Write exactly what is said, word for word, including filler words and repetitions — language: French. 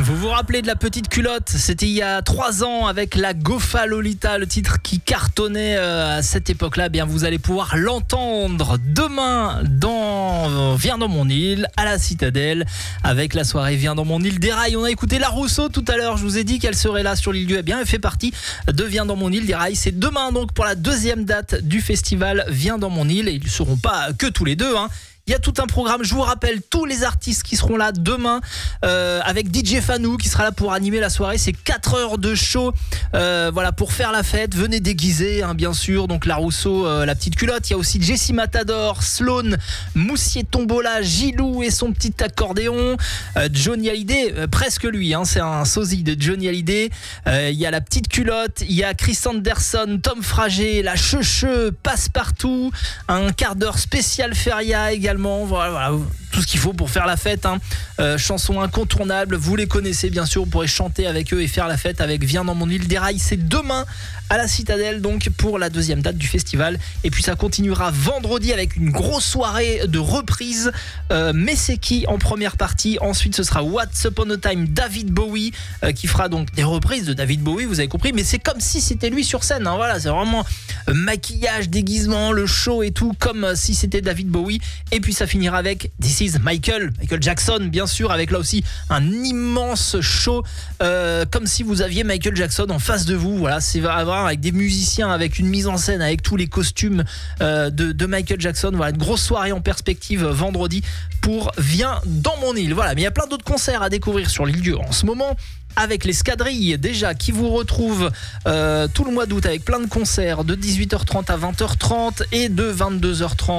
Vous vous rappelez de la petite culotte? C'était il y a trois ans avec la Gofa Lolita, le titre qui cartonnait à cette époque-là. Eh bien, vous allez pouvoir l'entendre demain dans Viens dans mon île, à la Citadelle, avec la soirée Viens dans mon île des Rails. On a écouté La Rousseau tout à l'heure. Je vous ai dit qu'elle serait là sur l'île Dieu. Eh bien, elle fait partie de Viens dans mon île des Rails. C'est demain donc pour la deuxième date du festival Viens dans mon île. Et ils ne seront pas que tous les deux, hein. Il y a tout un programme, je vous rappelle tous les artistes qui seront là demain euh, avec D J Fanou qui sera là pour animer la soirée. C'est quatre heures de show euh, voilà, pour faire la fête. Venez déguiser, hein, bien sûr. Donc La Rousseau, euh, la petite culotte. Il y a aussi Jessie Matador, Sloan, Moussier Tombola, Gilou et son petit accordéon. Euh, Johnny Hallyday, euh, presque lui, hein, c'est un sosie de Johnny Hallyday. Euh, il y a la petite culotte, il y a Chris Anderson, Tom Frager, la Checheux, Passe-Partout, un quart d'heure spécial Feria également. Voilà, voilà, tout ce qu'il faut pour faire la fête, hein. euh, chansons incontournables, vous les connaissez bien sûr, vous pourrez chanter avec eux et faire la fête avec Viens dans mon île des Rails. C'est demain à la Citadelle donc pour la deuxième date du festival, et puis ça continuera vendredi avec une grosse soirée de reprise. euh, Mais c'est qui en première partie, ensuite ce sera What's Upon a Time, David Bowie euh, qui fera donc des reprises de David Bowie, vous avez compris, mais c'est comme si c'était lui sur scène, hein. Voilà, c'est vraiment euh, maquillage, déguisement, le show et tout comme euh, si c'était David Bowie. Et puis ça finira avec This is Michael, Michael Jackson bien sûr, avec là aussi un immense show euh, comme si vous aviez Michael Jackson en face de vous. Voilà, c'est à voir avec des musiciens, avec une mise en scène, avec tous les costumes euh, de, de Michael Jackson. Voilà, une grosse soirée en perspective vendredi pour Viens dans mon île. Voilà, mais il y a plein d'autres concerts à découvrir sur l'île Dieu en ce moment, avec l'Escadrille déjà qui vous retrouve euh, tout le mois d'août avec plein de concerts de dix-huit heures trente à vingt heures trente et de vingt-deux heures trente